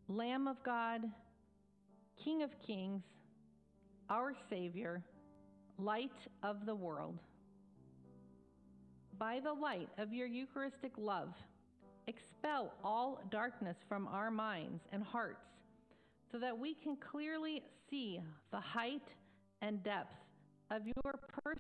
Lamb of God, King of Kings, our Savior, Light of the world. By the light of your Eucharistic love, expel all darkness from our minds and hearts, so that we can clearly see the height and depth of your person